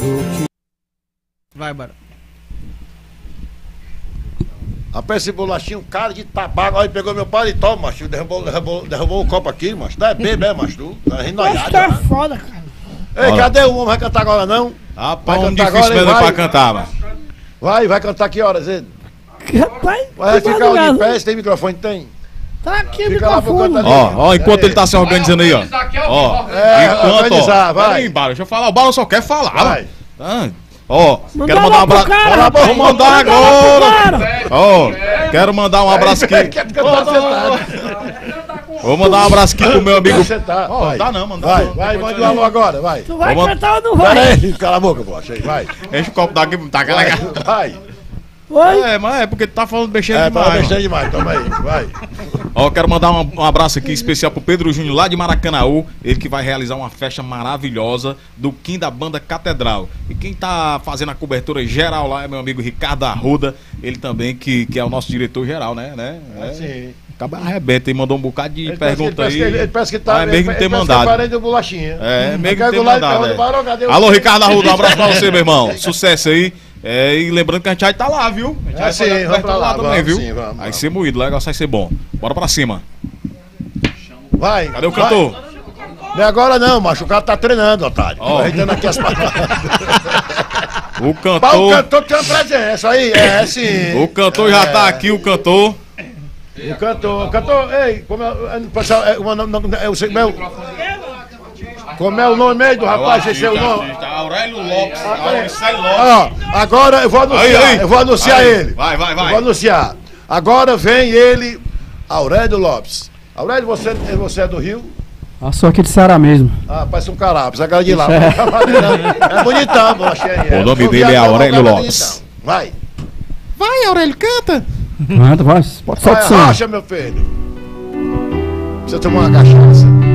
Vai, Barão. Rapaz, esse bolachinho, um cara de tabaco, aí pegou meu paletó, macho, derrubou o copo aqui, macho. Tá bebê, é, macho, tu? Tá rindo Acho que é foda, cara. Ei, Olha. Cadê o homem? Vai cantar agora não? Rapaz, Vai um cantar difícil agora, mesmo vai. pra cantar, mano. Vai cantar que horas, ele? Rapaz, Vai que ficar onde em madrugada. pé, se tem microfone? Tem. Tá aqui o Fica lá pro microfone. canto ali. Ó, enquanto ele tá se organizando aí, ó. Ó, organizar, ó. vai. Peraí, Barão, deixa eu falar. O Barão só quer falar. Vai. Ah, ó, Manda quero mandar um lá pro abraço. cara, Vou rapaz. mandar Manda lá pro agora. cara. Ó, quero mandar um abraço aqui. Quer cantar sentado. Vou mandar um abraço aqui pro meu amigo. Quer sentar. Ó, Vai. dá não, mano. Vai, mande o alô agora, vai. Tu vai Vamos- cantar ou não vai? Peraí, cala a boca, poxa, aí, vai. Enche o copo daqui, tá Vai, aquela. vai. Oi? É, mas é porque tu tá falando besteira É, demais. tá mano. mexendo demais, toma aí, vai. Ó, quero mandar um abraço aqui especial pro Pedro Júnior lá de Maracanaú, ele que vai realizar uma festa maravilhosa do Kim da Banda Catedral. E quem tá fazendo a cobertura geral lá é meu amigo Ricardo Arruda, ele também que é o nosso diretor geral, né? Sim. Acaba arrebenta e mandou um bocado de Ele pergunta aí. Ele parece que tá. Ah, é mesmo que tem mandado. Parei do bolachinha. É, mesmo que Pega tem o lá e mandado. pergunta, Barão, cadê o- Alô, Ricardo Arruda, um abraço pra você, meu irmão. Sucesso aí. É, e lembrando que a gente vai estar lá, viu? A gente vai sim, fazer a vamos cobertura pra lá, também, vamos viu? sim, vamos, Vai vamos. ser moído, o negócio vai ser bom. Bora pra cima. Vai. Cadê o vai. cantor? Não é agora não, macho. O cara tá treinando, otário. Ó. Ajeitando aqui as palavras. O O cantor. cantor tem uma presença aí, é sim. O cantor já tá aqui, o cantor. O cantor, ei, como é, pessoal, como é o nome meio do rapaz, esse é o nome. Aurélio Lopes. Ó, agora eu vou anunciar, Aí. eu vou anunciar Aí. ele. Vai. Eu vou anunciar. Agora vem ele, Aurélio Lopes. Aurélio, você é do Rio? Ah, sou aqui de Ceará mesmo. Ah, parece um carapes, a cara de lá. É. É bonitão, bolachinha. O nome dele é Aurélio Lopes. Vai. Vai, Aurélio, canta. Canta, vai. Pode soltar o som. Racha, meu filho. Precisa tomar uma cachaça.